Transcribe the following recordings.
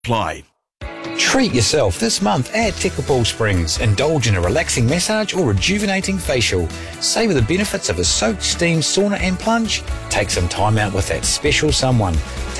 Apply. Treat yourself this month at Tekapō Springs. Indulge in a relaxing massage or rejuvenating facial. Savour the benefits of a soak, steam, sauna and plunge. Take some time out with that special someone.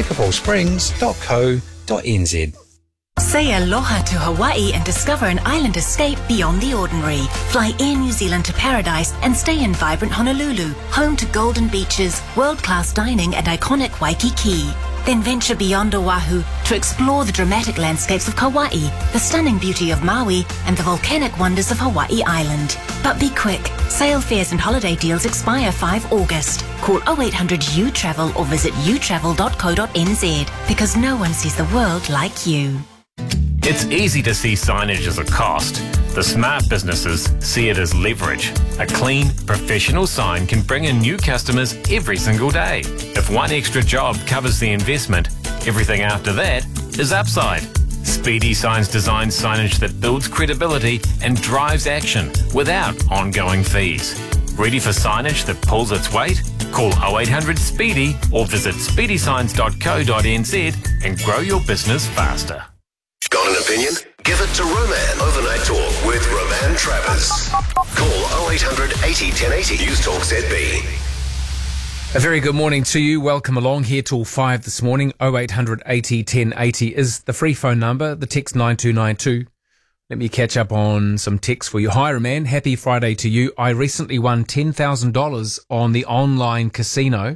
tekapōsprings.co.nz. Say aloha to Hawaii and discover an island escape beyond the ordinary. Fly Air New Zealand to Paradise and stay in vibrant Honolulu, home to golden beaches, world-class dining and iconic Waikiki. Then venture beyond Oahu to explore the dramatic landscapes of Kauai, the stunning beauty of Maui and the volcanic wonders of Hawaii Island. But be quick, sail fares and holiday deals expire 5 August. Call 0800 U-Travel or visit utravel.co.nz because no one sees the world like you. It's easy to see signage as a cost. The smart businesses see it as leverage. A clean, professional sign can bring in new customers every single day. If one extra job covers the investment, everything after that is upside. Speedy Signs designs signage that builds credibility and drives action without ongoing fees. Ready for signage that pulls its weight? Call 0800 SPEEDY or visit speedysigns.co.nz and grow your business faster. Got an opinion? Give it to Roman. Overnight Talk with Roman Travers. Call 0800 80 1080. News Talk ZB. A very good morning to you. Welcome along here till 5 this morning. 0800 80 1080 is the free phone number. The text 9292. Let me catch up on some texts for you. Hi, Roman. Happy Friday to you. I recently won $10,000 on the online casino.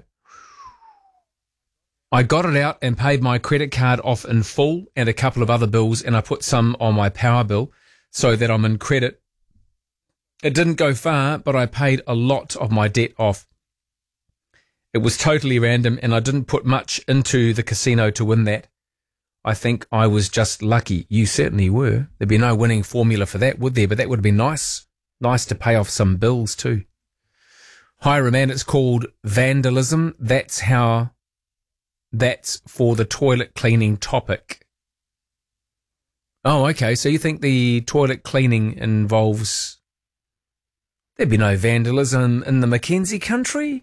I got it out and paid my credit card off in full and a couple of other bills, and I put some on my power bill so that I'm in credit. It didn't go far, but I paid a lot of my debt off. It was totally random, and I didn't put much into the casino to win that. I think I was just lucky. You certainly were. There'd be no winning formula for that, would there? But that would have been nice. Nice to pay off some bills too. Hi, Roman. It's called vandalism. That's for the toilet cleaning topic. Oh, okay. So you think the toilet cleaning involves... There'd be no vandalism in the Mackenzie country?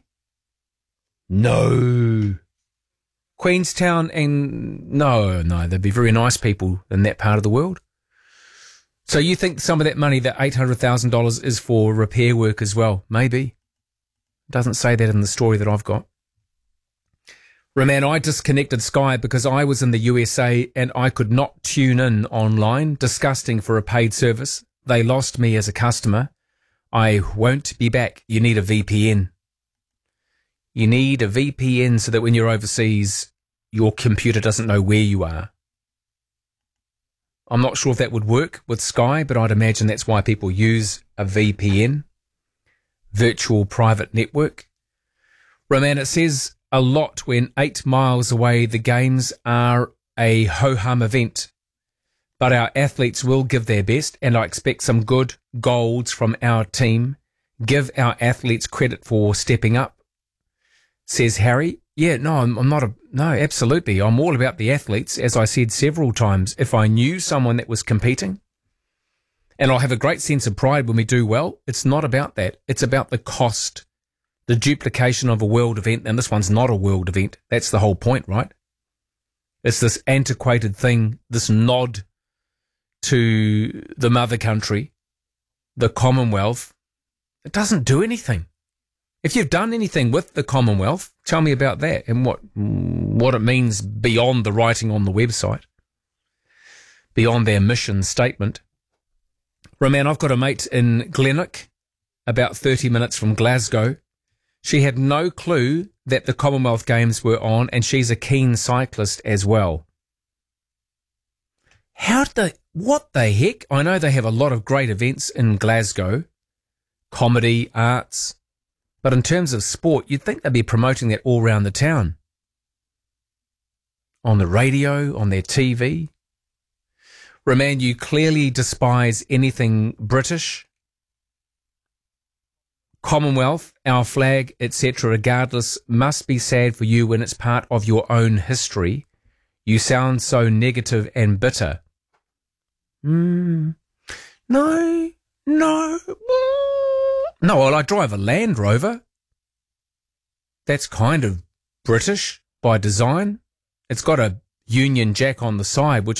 No. Queenstown and... No, there'd be very nice people in that part of the world. So you think some of that money, that $800,000, is for repair work as well? Maybe. Doesn't say that in the story that I've got. Roman, I disconnected Sky because I was in the USA and I could not tune in online. Disgusting for a paid service. They lost me as a customer. I won't be back. You need a VPN. You need a VPN so that when you're overseas, your computer doesn't know where you are. I'm not sure if that would work with Sky, but I'd imagine that's why people use a VPN, virtual private network. Roman, it says a lot when 8 miles away the games are a ho-hum event. But our athletes will give their best, and I expect some good golds from our team. Give our athletes credit for stepping up, says Harry. Yeah, no, I'm not no, absolutely. I'm all about the athletes, as I said several times. If I knew someone that was competing, and I'll have a great sense of pride when we do well, it's not about that. It's about the cost. The duplication of a world event, and this one's not a world event. That's the whole point, right? It's this antiquated thing, this nod to the mother country, the Commonwealth. It doesn't do anything. If you've done anything with the Commonwealth, tell me about that and what it means beyond the writing on the website, beyond their mission statement. Roman, I've got a mate in Glenelg, about 30 minutes from Glasgow. She had no clue that the Commonwealth Games were on, and she's a keen cyclist as well. What the heck? I know they have a lot of great events in Glasgow, comedy, arts, but in terms of sport, you'd think they'd be promoting that all around the town. On the radio, on their TV. Roman, you clearly despise anything British. Commonwealth, our flag, etc., regardless, must be sad for you when it's part of your own history. You sound so negative and bitter. No. Well, I drive a Land Rover. That's kind of British by design. It's got a Union Jack on the side, which